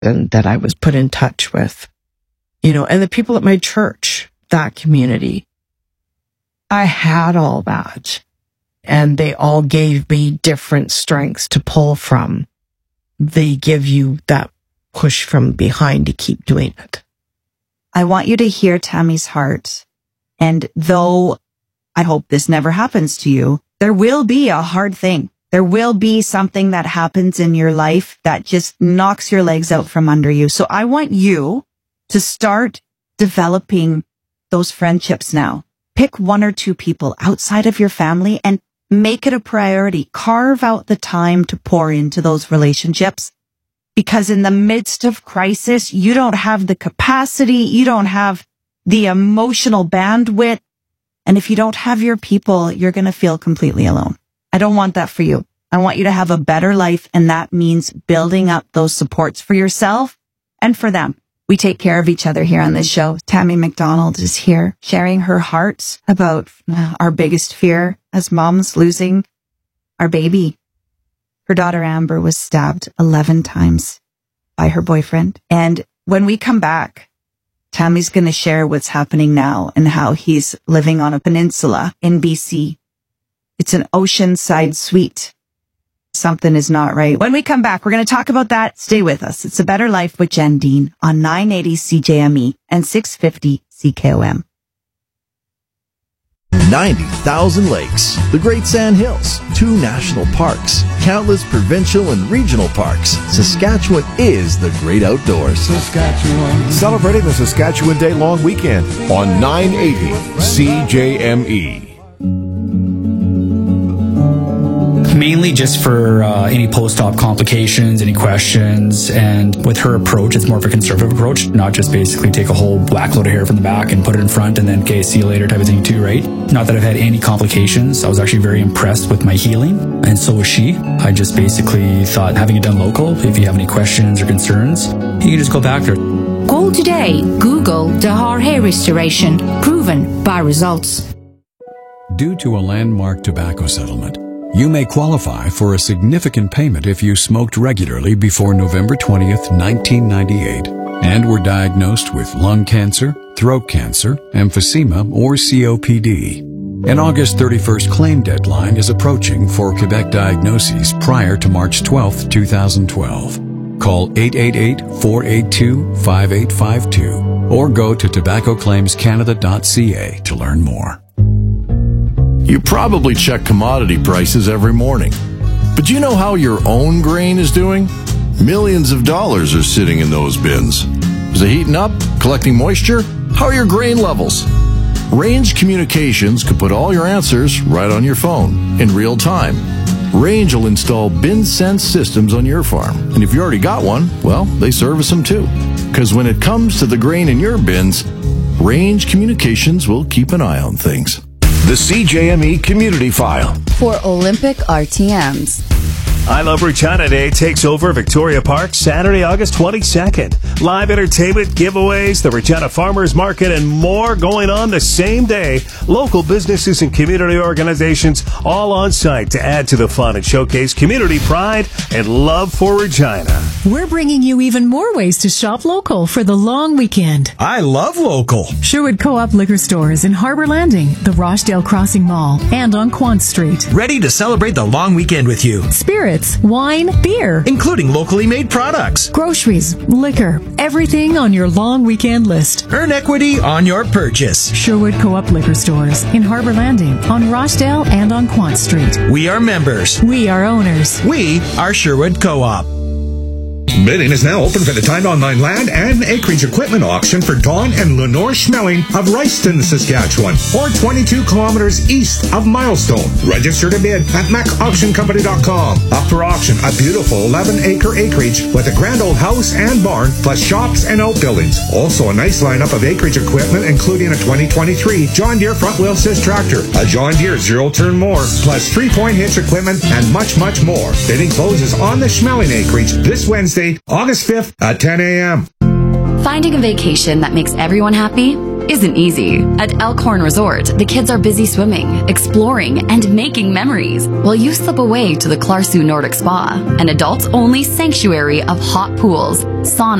and that I was put in touch with, and the people at my church, that community. I had all that, and they all gave me different strengths to pull from. They give you that push from behind to keep doing it. I want you to hear Tammy's heart. And though I hope this never happens to you, there will be a hard thing. There will be something that happens in your life that just knocks your legs out from under you. So I want you to start developing those friendships now. Pick one or two people outside of your family and make it a priority. Carve out the time to pour into those relationships, because in the midst of crisis, you don't have the capacity, you don't have the emotional bandwidth. And if you don't have your people, you're going to feel completely alone. I don't want that for you. I want you to have a better life, and that means building up those supports for yourself and for them. We take care of each other here on this show. Tammy McDonald is here sharing her heart about our biggest fear as moms, losing our baby. Her daughter Amber was stabbed 11 times by her boyfriend. And when we come back, Tammy's going to share what's happening now and how he's living on a peninsula in BC. It's an oceanside suite. Something is not right. When we come back, we're going to talk about that. Stay with us. It's A Better Life with Jen Dean on 980 CJME and 650 CKOM. 90,000 lakes, the Great Sand Hills, 2 national parks, countless provincial and regional parks. Saskatchewan is the great outdoors. Saskatchewan. Celebrating the Saskatchewan Day long weekend on 980 CJME. Mainly just for any post-op complications, any questions, and with her approach, it's more of a conservative approach, not just basically take a whole whack load of hair from the back and put it in front and then, okay, see you later type of thing too, right? Not that I've had any complications. I was actually very impressed with my healing, and so was she. I just basically thought, having it done local, if you have any questions or concerns, you can just go back to her. Call today. Google Dahar Hair Restoration. Proven by results. Due to a landmark tobacco settlement, you may qualify for a significant payment if you smoked regularly before November 20th, 1998, and were diagnosed with lung cancer, throat cancer, emphysema, or COPD. An August 31st claim deadline is approaching for Quebec diagnoses prior to March 12th, 2012. Call 888-482-5852 or go to tobaccoclaimscanada.ca to learn more. You probably check commodity prices every morning. But do you know how your own grain is doing? Millions of dollars are sitting in those bins. Is it heating up? Collecting moisture? How are your grain levels? Range Communications could put all your answers right on your phone in real time. Range will install bin sense systems on your farm. And if you already got one, well, they service them too. Because when it comes to the grain in your bins, Range Communications will keep an eye on things. The CJME Community File. For Olympic RTMs. I Love Regina Day takes over Victoria Park Saturday, August 22nd. Live entertainment, giveaways, the Regina Farmers Market, and more going on the same day. Local businesses and community organizations all on site to add to the fun and showcase community pride and love for Regina. We're bringing you even more ways to shop local for the long weekend. I love local. Sherwood Co-op Liquor Stores in Harbor Landing, the Rochdale Crossing Mall, and on Quant Street. Ready to celebrate the long weekend with you. Spirits, wine, beer, including locally made products, groceries, liquor, everything on your long weekend list. Earn equity on your purchase. Sherwood Co-op Liquor Stores in Harbor Landing, on Rochdale, and on Quant Street. We are members. We are owners. We are Sherwood Co-op. Bidding is now open for the timed online land and acreage equipment auction for Dawn and Lenore Schmeling of Royston, Saskatchewan, or 22 kilometers east of Milestone. Register to bid at macauctioncompany.com. Up for auction, a beautiful 11-acre acreage with a grand old house and barn, plus shops and outbuildings. Also a nice lineup of acreage equipment, including a 2023 John Deere front-wheel assist tractor, a John Deere zero-turn mower, plus 3-point hitch equipment, and much, much more. Bidding closes on the Schmeling acreage this Wednesday, August 5th at 10 a.m. Finding a vacation that makes everyone happy? isn't easy. At Elkhorn Resort, the kids are busy swimming, exploring, and making memories, while you slip away to the Clarsu Nordic Spa, an adults-only sanctuary of hot pools, sauna,